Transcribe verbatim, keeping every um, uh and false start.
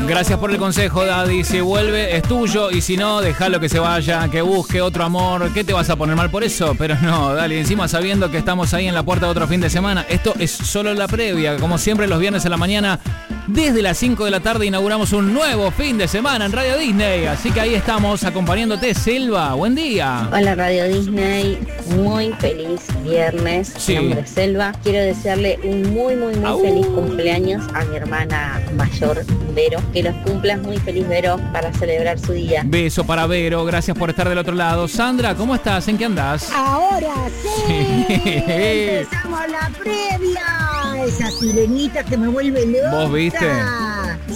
Gracias por el consejo, Daddy. Si vuelve, es tuyo. Y si no, déjalo que se vaya, que busque otro amor. ¿Qué te vas a poner mal por eso? Pero no, dale. Encima sabiendo que estamos ahí en la puerta de otro fin de semana. Esto es solo la previa. Como siempre, los viernes a la mañana, desde las cinco de la tarde, inauguramos un nuevo fin de semana en Radio Disney. Así que ahí estamos acompañándote, Selva. Buen día. Hola, Radio Disney. Muy feliz viernes. Sí. Mi nombre es Selva. Quiero desearle un muy, muy, muy Au. feliz cumpleaños a mi hermana mayor, Vero. Que los cumplas muy feliz, Vero, para celebrar su día. Beso para Vero. Gracias por estar del otro lado. Sandra, ¿cómo estás? ¿En qué andás? Ahora sí, Sí. empezamos la previa. Esa sirenita que me vuelve loca. ¿Vos viste?